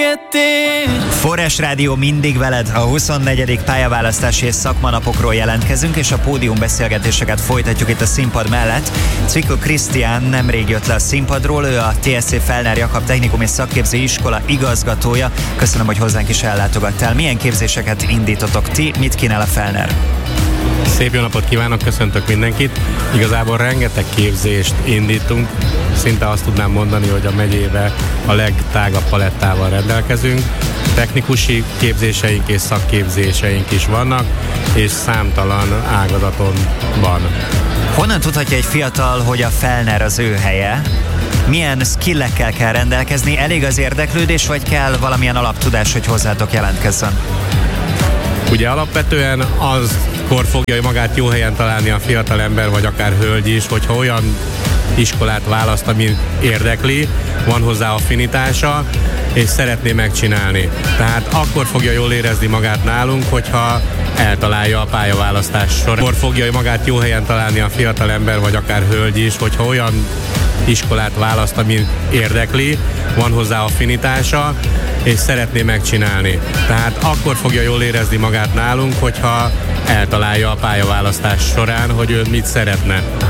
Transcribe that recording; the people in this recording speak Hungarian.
Forrás Rádió mindig veled. A 24. pályaválasztási és szakmanapokról jelentkezünk, és a pódiumbeszélgetéseket folytatjuk itt a színpad mellett. Cvikl Krisztián nemrég jött le a színpadról, ő a TSC Fellner Jakab Technikum és Szakképző Iskola igazgatója. Köszönöm, hogy hozzánk is ellátogattál. Milyen képzéseket indítotok ti, mit kínál a Fellner? Szép jó napot kívánok, köszöntök mindenkit. Igazából rengeteg képzést indítunk, szinte azt tudnám mondani, hogy a megyébe a legtágabb palettával rendelkezünk. Technikusi képzéseink és szakképzéseink is vannak, és számtalan ágazaton van. Honnan tudhatja egy fiatal, hogy a Fellner az ő helye? Milyen skillekkel kell rendelkezni? Elég az érdeklődés, vagy kell valamilyen alaptudás, hogy hozzátok jelentkezzen? Ugye alapvetően azkor fogja magát jó helyen találni a fiatal ember, vagy akár hölgy is, hogyha olyan iskolát választ, ami érdekli, van hozzá affinitása, és szeretné megcsinálni. Tehát akkor fogja jól érezni magát nálunk, hogyha eltalálja a pályaválasztás során. Akkor fogja magát jó helyen találni a fiatal ember, vagy akár hölgy is, hogyha olyan iskolát választ, ami érdekli, van hozzá affinitása, és szeretné megcsinálni. Tehát akkor fogja jól érezni magát nálunk, hogyha eltalálja a pályaválasztás során, hogy ő mit szeretne.